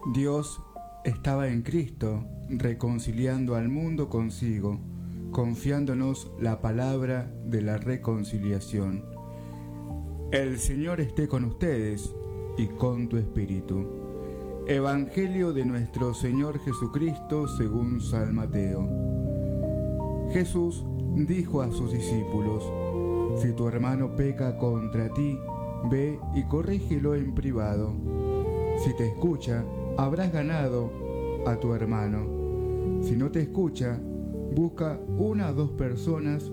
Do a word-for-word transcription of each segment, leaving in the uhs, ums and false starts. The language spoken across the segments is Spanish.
Dios estaba en Cristo, reconciliando al mundo consigo, confiándonos la palabra de la reconciliación. El Señor esté con ustedes y con tu espíritu. Evangelio de nuestro Señor Jesucristo según San Mateo. Jesús dijo a sus discípulos: si tu hermano peca contra ti, ve y corrígelo en privado. Si te escucha, habrás ganado a tu hermano. Si no te escucha, busca una o dos personas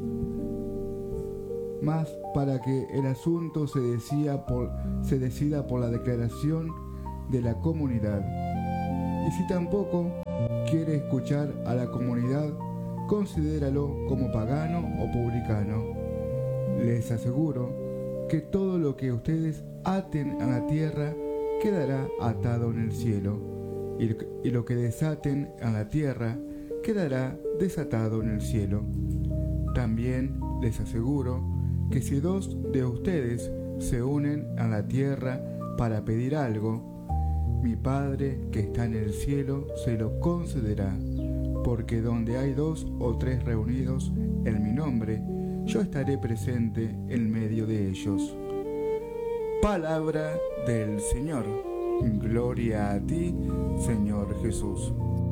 más para que el asunto se decida por, se decida por la declaración de la comunidad. Y si tampoco quiere escuchar a la comunidad, considéralo como pagano o publicano. Les aseguro que todo lo que ustedes aten a la tierra quedará atado en el cielo, y lo que desaten a la tierra quedará desatado en el cielo. También les aseguro que si dos de ustedes se unen a la tierra para pedir algo, mi Padre que está en el cielo se lo concederá, porque donde hay dos o tres reunidos en mi nombre, yo estaré presente en medio de ellos. Palabra del Señor. Gloria a ti, Señor Jesús.